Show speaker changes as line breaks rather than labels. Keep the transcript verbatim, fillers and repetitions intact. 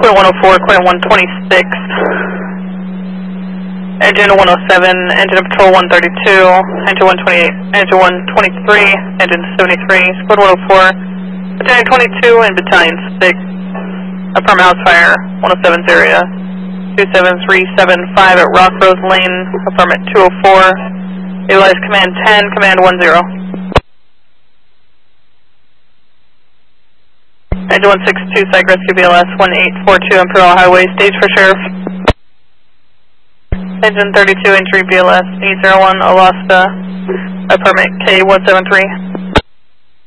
Square one oh four, Queen one twenty-six. Engine one oh seven, engine patrol one thirty-two, engine one twenty-eight, engine one twenty-three, engine seventy-three, Squad one oh four, battalion twenty-two, and battalion six. Affirm house fire, one oh seven's area, two seven three seven five at Rock Rose Lane, affirm at two oh four, utilize command ten, command one zero. Engine one sixty-two, Psych Rescue B L S one eight four two, Imperial Highway, stage for sheriff. Engine thirty-two, entry B L S eight zero one, Alaska, apartment K one seven three.